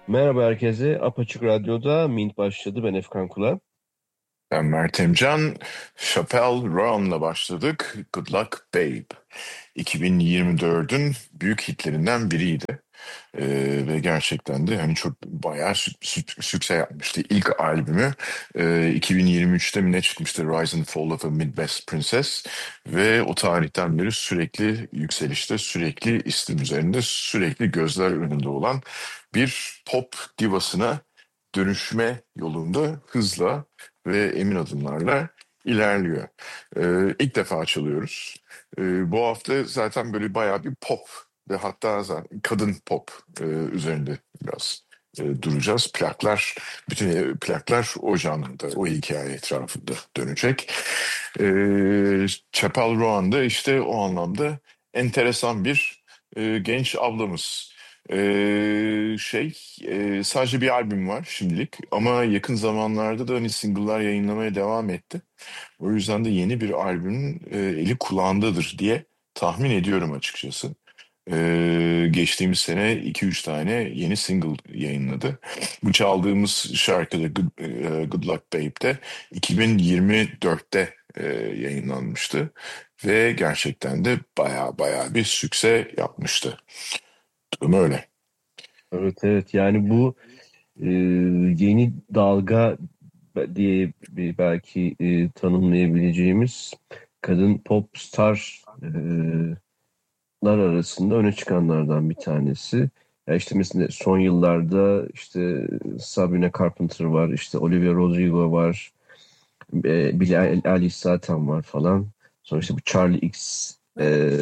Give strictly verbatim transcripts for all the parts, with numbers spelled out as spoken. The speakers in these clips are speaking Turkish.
Merhaba herkese. Apaçık Radyo'da Mint başladı. Ben Efkan Kula. Ben Mert Emcan, Chappelle Roan'la başladık. Good Luck Babe. iki bin yirmi dördün büyük hitlerinden biriydi. Ee, ve gerçekten de hani çok bayağı sü sü sükse yapmıştı. İlk albümü e, iki bin yirmi üçte mi ne çıkmıştı? Rise and Fall of a Midwest Princess. Ve o tarihten beri sürekli yükselişte, sürekli istim üzerinde, sürekli gözler önünde olan bir pop divasına dönüşme yolunda hızla ve emin adımlarla ilerliyor. Ee, ilk defa çalıyoruz. Ee, bu hafta zaten böyle bayağı bir pop ve hatta zaten kadın pop e, üzerinde biraz e, duracağız. Plaklar, bütün e, plaklar o janrda, o hikaye etrafında dönecek. Ee, Chappell Roan da işte o anlamda enteresan bir e, genç ablamız. Ee, şey e, sadece bir albüm var şimdilik ama yakın zamanlarda da hani single'lar yayınlamaya devam etti. O yüzden de yeni bir albümün e, eli kulağındadır diye tahmin ediyorum açıkçası. Ee, geçtiğimiz sene iki üç tane yeni single yayınladı. Bu çaldığımız şarkı da Good, e, Good Luck Babe'de iki bin yirmi dörtte e, yayınlanmıştı. Ve gerçekten de baya baya bir sükse yapmıştı. Durum öyle. Evet, evet, yani bu e, yeni dalga diye bir belki e, tanımlayabileceğimiz kadın pop starlar arasında öne çıkanlardan bir tanesi. Ya işte mesela son yıllarda işte Sabrina Carpenter var, işte Olivia Rodrigo var, e, Billie Eilish zaten var falan. Sonra işte bu Charlie X, e,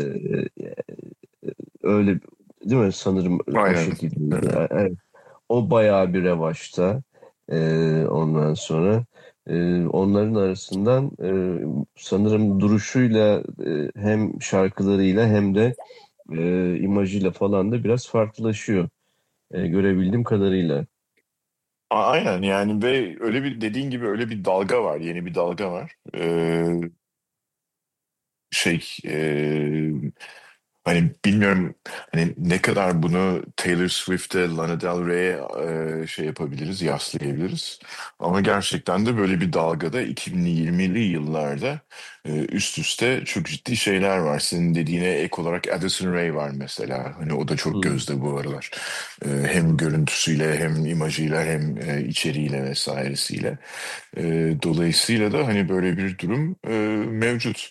öyle değil mi? Sanırım o Aynen. şekildeydi. E, Evet. O bayağı bir revaçta. E, ondan sonra e, onların arasından e, sanırım duruşuyla, e, hem şarkılarıyla hem de e, imajıyla falan da biraz farklılaşıyor. E, görebildiğim kadarıyla. A- Aynen yani ve öyle bir dediğin gibi öyle bir dalga var, yeni bir dalga var. Ee, şey e, hani bilmiyorum hani ne kadar bunu Taylor Swift'e, Lana Del Rey'e e, şey yapabiliriz, yaslayabiliriz. Ama gerçekten de böyle bir dalgada iki bin yirmili yıllarda e, üst üste çok ciddi şeyler var. Senin dediğine ek olarak Addison Rae var mesela. Hani o da çok Hmm. gözde bu aralar. E, hem görüntüsüyle hem imajıyla hem e, içeriğiyle vesairesiyle. E, dolayısıyla da hani böyle bir durum e, mevcut.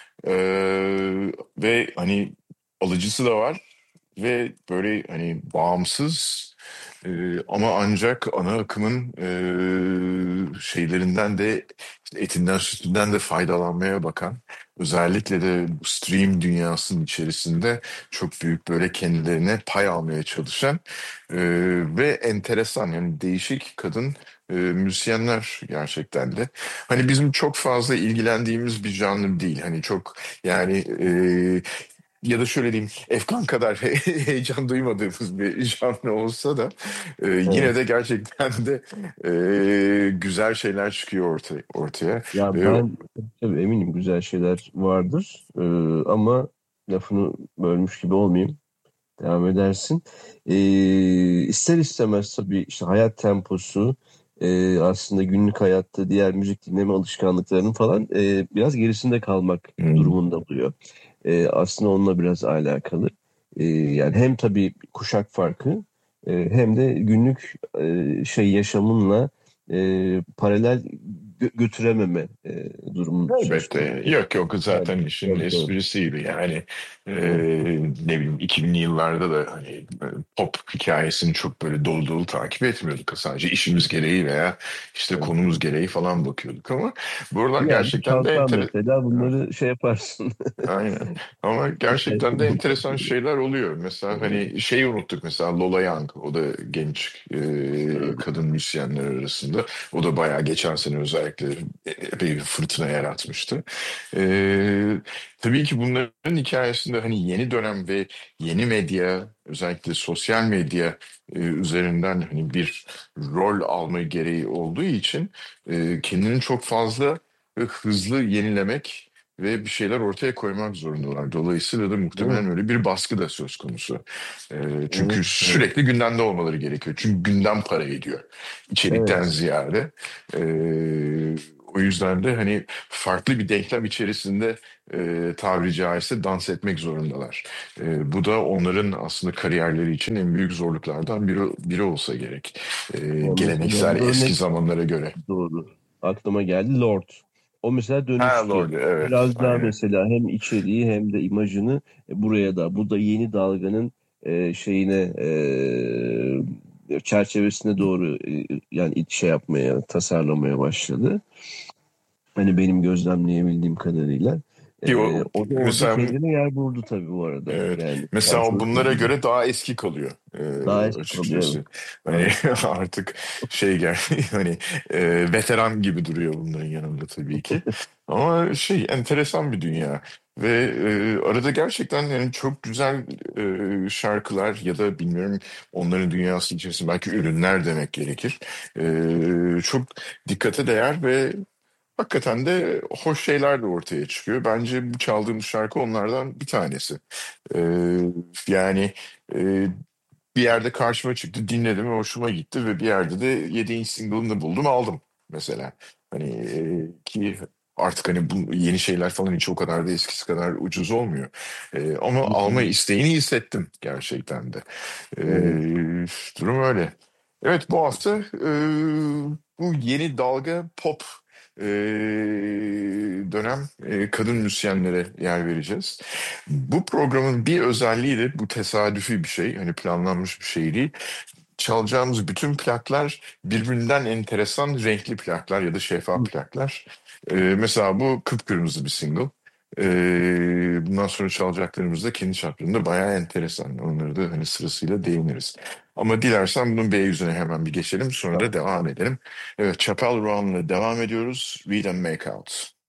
Ee, ve hani alıcısı da var ve böyle hani bağımsız e, ama ancak ana akımın e, şeylerinden de işte etinden sütünden de faydalanmaya bakan, özellikle de bu stream dünyasının içerisinde çok büyük böyle kendilerine pay almaya çalışan e, ve enteresan yani değişik kadın e, müzisyenler gerçekten de. Hani bizim çok fazla ilgilendiğimiz bir janr değil. Hani çok yani e, ya da şöyle diyeyim, Efkan kadar heyecan duymadığımız bir janr olsa da e, yine de Evet. gerçekten de e, güzel şeyler çıkıyor ortaya. ortaya. Ya Ve ben tabii eminim güzel şeyler vardır. E, ama lafını bölmüş gibi olmayayım. Devam edersin. Ee, ister istemez tabii işte hayat temposu, e, aslında günlük hayatta diğer müzik dinleme alışkanlıklarının falan e, biraz gerisinde kalmak hmm, durumunda oluyor. E, aslında onunla biraz alakalı. E, yani hem tabii kuşak farkı, e, hem de günlük e, şey yaşamınla e, paralel gö- götürememe e, durumun söz elbette konusu. yok yok Yani, zaten işin tabii, tabii. esprisiydi yani e, Evet. ne bileyim iki binli yıllarda da hani e, pop hikayesini çok böyle dolu dolu takip etmiyorduk sadece işimiz gereği veya işte Evet. konumuz gereği falan bakıyorduk ama buralar Bir yerde gerçekten de çalsam enteresan. mesela bunları şey yaparsın. Aynen. Ama gerçekten de enteresan şeyler oluyor. Mesela Evet. hani şeyi unuttuk mesela Lola Young. O da genç e, kadın müzisyenler arasında. O da bayağı geçen sene özellikle epey bir fırtına yaratmıştı. E, tabii ki bunların hikayesinde hani yeni dönem ve yeni medya özellikle sosyal medya e, üzerinden hani bir rol alma gereği olduğu için e, kendini çok fazla ve hızlı yenilemek ve bir şeyler ortaya koymak zorundalar. Dolayısıyla da Değil mi? muhtemelen öyle bir baskı da söz konusu. Ee, çünkü Evet, evet. sürekli gündemde olmaları gerekiyor. Çünkü gündem para ediyor. İçerikten Evet. ziyade. Ee, o yüzden de hani farklı bir denklem içerisinde e, tabiri caizse dans etmek zorundalar. E, bu da onların aslında kariyerleri için en büyük zorluklardan biri, biri olsa gerek. E, Ya mesela geleneksel bir eski örnek zamanlara göre. doğru. Aklıma geldi Lord. O mesela Ha dönüştü. Lord, evet, Biraz daha aynen. mesela hem içeriği hem de imajını e, buraya da bu da yeni dalganın e, şeyine e, çerçevesine doğru e, yani şey yapmaya tasarlamaya başladı. Hani benim gözlemleyebildiğim kadarıyla. Ki E, o o da orada mesela kendine yer buldu tabii bu arada. evet. Yani Mesela o karşılıklı bunlara buldu. göre daha eski kalıyor Daha e, eski kalıyor, evet. açıkçası. Hani Daha eski. artık şey gel hani e, veteran gibi duruyor bunların yanında tabii ki. Ama şey enteresan bir dünya ve e, arada gerçekten yani çok güzel e, şarkılar ya da bilmiyorum onların dünyası içerisinde belki ürünler demek gerekir. E, çok dikkate değer ve hakikaten de hoş şeyler de ortaya çıkıyor. Bence bu çaldığımız şarkı onlardan bir tanesi. Ee, yani e, bir yerde karşıma çıktı, dinledim ve hoşuma gitti ve bir yerde de yedinci single'ını buldum, aldım mesela. Hani e, ki artık hani bu yeni şeyler falan hiç o kadar da eskisi kadar ucuz olmuyor. E, ama Hı alma hı. isteğini hissettim gerçekten de. E, Evet. durum öyle. Evet, bu hafta e, bu yeni dalga pop e, dönem e, kadın müzisyenlere yer vereceğiz. Bu programın bir özelliği de bu tesadüfi bir şey. Hani planlanmış bir şey değil. Çalacağımız bütün plaklar birbirinden enteresan renkli plaklar ya da şeffaf plaklar. Ee, mesela bu kıpkırmızı bir single. Ee, bundan sonra çalacaklarımız da kendi çaplarında bayağı enteresan. Onları da hani sırasıyla değiniriz. Ama dilersen bunun B yüzüne hemen bir geçelim sonra da Tamam. devam edelim. Evet, Chappell Roan'la devam ediyoruz. Read and Make Out.